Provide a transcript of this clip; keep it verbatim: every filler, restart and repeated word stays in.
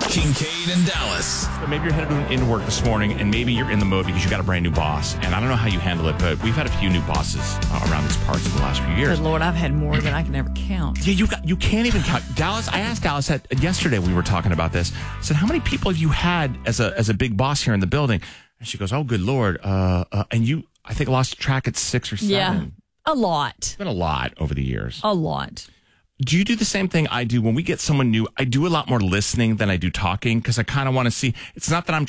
Kincaid and Dallas. So maybe you're headed into work this morning, and maybe you're in the mode because you got a brand new boss. And I don't know how you handle it, but we've had a few new bosses uh, around these parts in the last few years. Good Lord, I've had more than I can ever count. Yeah, you got, you can't even count. Dallas, I asked Dallas that yesterday we were talking about this. I said, how many people have you had as a as a big boss here in the building? And she goes, oh, good Lord. Uh, uh, and you, I think, lost track at six or seven. Yeah, a lot. It's been a lot over the years. A lot. Do you do the same thing I do when we get someone new? I do a lot more listening than I do talking because I kind of want to see. It's not that I'm